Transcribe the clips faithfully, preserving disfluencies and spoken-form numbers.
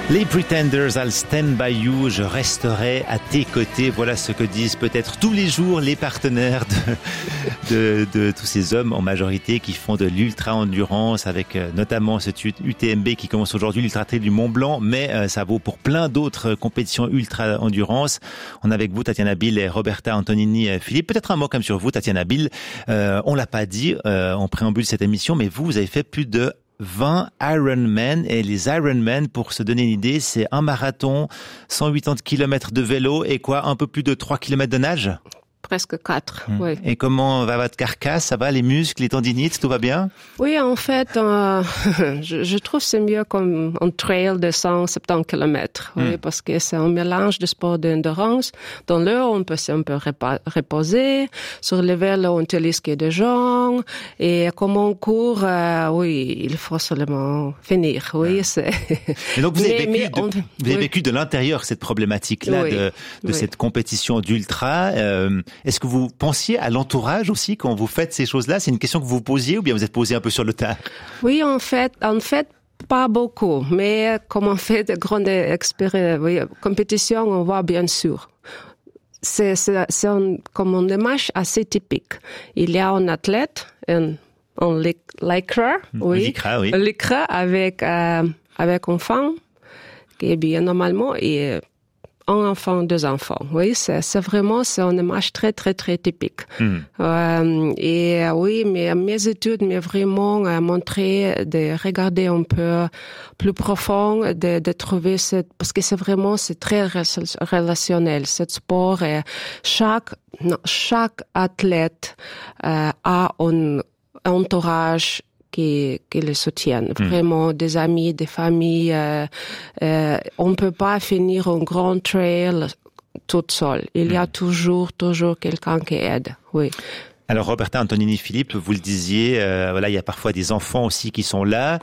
Les Pretenders, I'll stand by you, je resterai à tes côtés. Voilà ce que disent peut-être tous les jours les partenaires de, de, de tous ces hommes en majorité qui font de l'ultra-endurance avec euh, notamment ce U T M B qui commence aujourd'hui, l'Ultra Trail du Mont Blanc, mais euh, ça vaut pour plein d'autres compétitions ultra-endurance. On est avec vous, Tatiana Bill et Roberta Antonini Philippe. Peut-être un mot comme sur vous, Tatiana Bill. Euh, on l'a pas dit euh, en préambule de cette émission, mais vous, vous avez fait plus de vingt Ironman, et les Ironman, pour se donner une idée, c'est un marathon, cent quatre-vingts kilomètres de vélo et quoi, un peu plus de trois kilomètres de nage? Presque quatre, mmh. oui. Et comment va votre carcasse? Ça va, les muscles, les tendinites, tout va bien? Oui, en fait, euh, je, je trouve que c'est mieux comme un trail de cent soixante-dix kilomètres, mmh. oui, parce que c'est un mélange de sport d'endurance. Dans l'heure, on peut un peu reposer. Sur le vélo, on utilise que des jambes. Et comme on court, euh, oui, il faut seulement finir, oui. C'est... Et donc, vous avez, mais, vécu, mais de, on... vous avez oui. vécu de l'intérieur cette problématique-là oui. de, de oui. cette compétition d'ultra. Euh, Est-ce que vous pensiez à l'entourage aussi quand vous faites ces choses-là? C'est une question que vous vous posiez ou bien vous êtes posé un peu sur le tas? Oui, en fait, en fait, pas beaucoup. Mais comme on fait de grandes expéri- oui, compétitions, on voit bien sûr. C'est, c'est, c'est un, comme une démarche assez typique. Il y a un athlète, un, un lycra, oui, lycra, oui. un lycra avec euh, avec une femme qui est bien normalement et un enfant, deux enfants. Oui, c'est, c'est vraiment, c'est une image très, très, très typique. Mm. Euh, et euh, oui, mais mes études m'ont vraiment euh, montré de regarder un peu plus profond, de, de trouver cette, parce que c'est vraiment, c'est très relationnel, ce sport. Et chaque, non, chaque athlète euh, a un entourage qui, qui le soutiennent. Mmh. Vraiment, des amis, des familles. Euh, euh, on ne peut pas finir un grand trail toute seule. Il y a mmh. toujours, toujours quelqu'un qui aide. Oui. Alors Roberta Antonini Philippe, vous le disiez, euh, voilà, il y a parfois des enfants aussi qui sont là.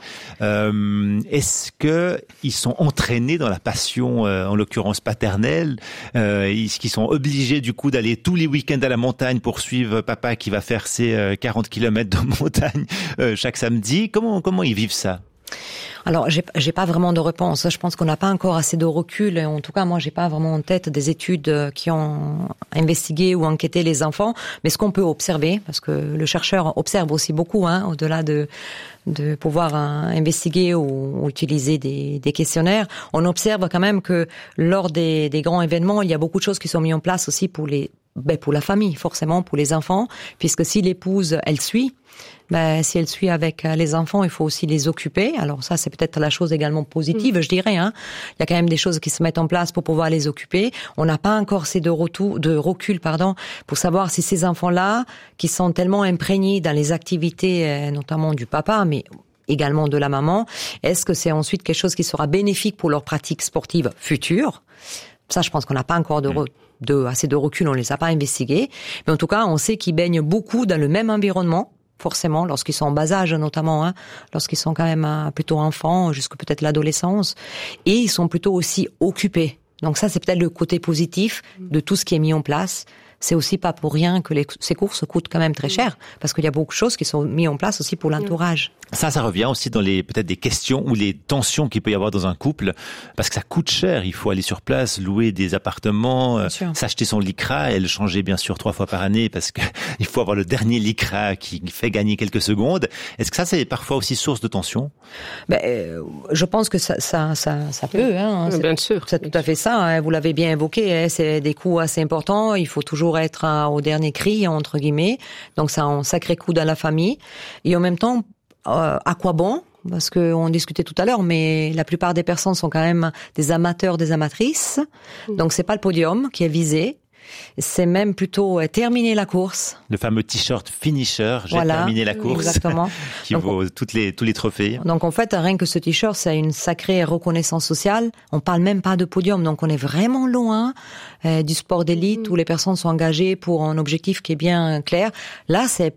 Euh, est-ce que ils sont entraînés dans la passion, euh, en l'occurrence paternelle? euh, Est-ce qu'ils sont obligés du coup d'aller tous les week-ends à la montagne pour suivre papa qui va faire ses euh, quarante kilomètres de montagne euh, chaque samedi? Comment comment ils vivent ça? Alors, j'ai, j'ai pas vraiment de réponse. Je pense qu'on n'a pas encore assez de recul. En tout cas, moi, j'ai pas vraiment en tête des études qui ont investigué ou enquêté les enfants. Mais ce qu'on peut observer, parce que le chercheur observe aussi beaucoup, hein, au-delà de de pouvoir hein, investiguer ou, ou utiliser des, des questionnaires, on observe quand même que lors des, des grands événements, il y a beaucoup de choses qui sont mises en place aussi pour les ben pour la famille, forcément, pour les enfants, puisque si l'épouse, elle suit, ben si elle suit avec les enfants, il faut aussi les occuper. Alors ça, c'est peut-être la chose également positive, mmh. je dirais. Hein. Il y a quand même des choses qui se mettent en place pour pouvoir les occuper. On n'a pas encore assez de, retour, de recul, pardon, pour savoir si ces enfants-là, qui sont tellement imprégnés dans les activités, notamment du papa, mais également de la maman, est-ce que c'est ensuite quelque chose qui sera bénéfique pour leur pratique sportive future? Ça, je pense qu'on n'a pas encore de, re, de assez de recul, on les a pas investigués. Mais en tout cas, on sait qu'ils baignent beaucoup dans le même environnement, forcément, lorsqu'ils sont en bas âge notamment, hein, lorsqu'ils sont quand même plutôt enfants, jusque peut-être l'adolescence. Et ils sont plutôt aussi occupés. Donc ça, c'est peut-être le côté positif de tout ce qui est mis en place. C'est aussi pas pour rien que les, ces courses coûtent quand même très cher, parce qu'il y a beaucoup de choses qui sont mises en place aussi pour l'entourage. Ça, ça revient aussi dans les peut-être des questions ou les tensions qu'il peut y avoir dans un couple, parce que ça coûte cher. Il faut aller sur place, louer des appartements, euh, s'acheter son lycra et le changer bien sûr trois fois par année, parce que il faut avoir le dernier lycra qui fait gagner quelques secondes. Est-ce que ça, c'est parfois aussi source de tension? Ben, euh, je pense que ça, ça, ça, ça peut. Hein. C'est, bien sûr. C'est tout à fait ça. Hein. Vous l'avez bien évoqué. Hein. C'est des coûts assez importants. Il faut toujours être hein, au dernier cri entre guillemets. Donc, c'est un sacré coup dans la famille. Et en même temps, Euh, à quoi bon? Parce que on discutait tout à l'heure, mais la plupart des personnes sont quand même des amateurs, des amatrices. Donc c'est pas le podium qui est visé. C'est même plutôt euh, terminer la course. Le fameux t-shirt finisher, j'ai voilà, terminé la course, exactement. qui donc, vaut toutes les, tous les trophées. Donc en fait, rien que ce t-shirt, c'est une sacrée reconnaissance sociale. On parle même pas de podium, donc on est vraiment loin euh, du sport d'élite mmh. où les personnes sont engagées pour un objectif qui est bien clair. Là, c'est